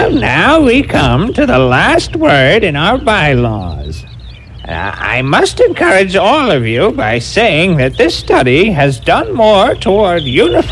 Well, now we come to the last word in our bylaws. I must encourage all of you by saying that this study has done more toward unifying